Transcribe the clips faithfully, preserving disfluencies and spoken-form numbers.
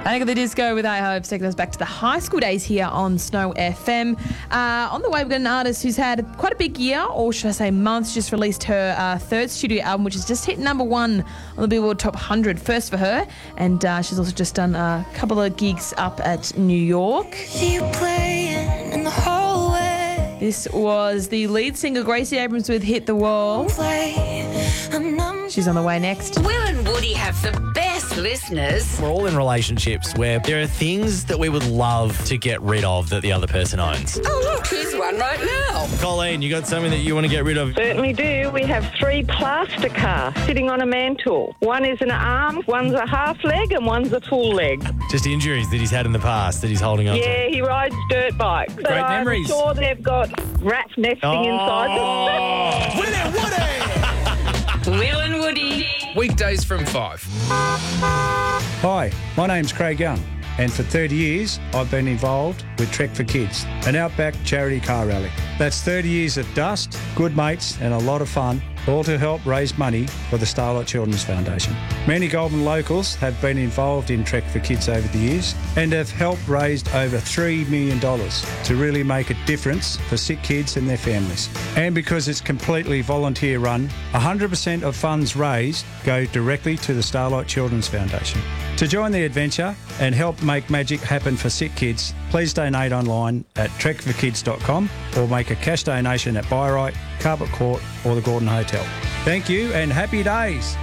Panic at the Disco with I Hope taking us back to the high school days here on Snow F M. Uh, on the way, we've got an artist who's had quite a big year, or should I say month. Just released her uh, third studio album, which has just hit number one on the Billboard Top one hundred, first for her. And uh, she's also just done a couple of gigs up at New York. See you playing in the hallway. This was the lead singer, Gracie Abrams, with Hit the Wall. She's on the way next. Will and Woody have the best listeners. We're all in relationships where there are things that we would love to get rid of that the other person owns. Oh, look, here's one right now. Colleen, you got something that you want to get rid of? Certainly do. We have three plaster casts sitting on a mantle. One is an arm, one's a half leg, and one's a full leg. Just injuries that he's had in the past that he's holding on to. Yeah, he rides dirt bikes. But Great I'm memories. sure they've got rats nesting Oh. inside them. Will and Woody! Will and Woody. Weekdays from five. Hi, my name's Craig Young, and for thirty years I've been involved with Trek for Kids, an outback charity car rally. That's thirty years of dust, good mates and a lot of fun, all to help raise money for the Starlight Children's Foundation. Many Goulburn locals have been involved in Trek for Kids over the years and have helped raise over three million dollars to really make a difference for sick kids and their families. And because it's completely volunteer run, one hundred percent of funds raised go directly to the Starlight Children's Foundation. To join the adventure and help make magic happen for sick kids, please donate online at trek for kids dot com or make a cash donation at Byright, Carpet Court or the Gordon Hotel. Thank you and happy days.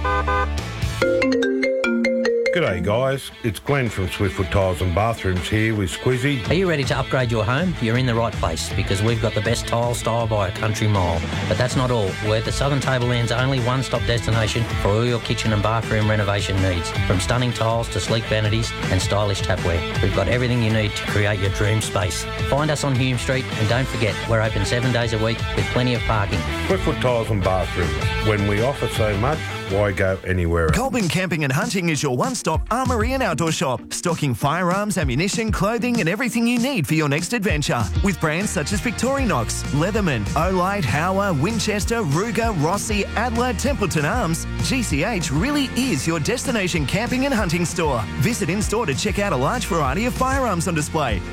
G'day guys, it's Glenn from Swiftfoot Tiles and Bathrooms here with Squizzy. Are you ready to upgrade your home? You're in the right place because we've got the best tile style by a country mile. But that's not all. We're the Southern Tableland's only one-stop destination for all your kitchen and bathroom renovation needs. From stunning tiles to sleek vanities and stylish tapware, we've got everything you need to create your dream space. Find us on Hume Street and don't forget, we're open seven days a week with plenty of parking. Swiftfoot Tiles and Bathrooms. When we offer so much, why go anywhere else? Goulburn Camping and Hunting is your one-stop armoury and outdoor shop, stocking firearms, ammunition, clothing and everything you need for your next adventure. With brands such as Victorinox, Leatherman, Olight, Hauer, Winchester, Ruger, Rossi, Adler, Templeton Arms, G C H really is your destination camping and hunting store. Visit in-store to check out a large variety of firearms on display.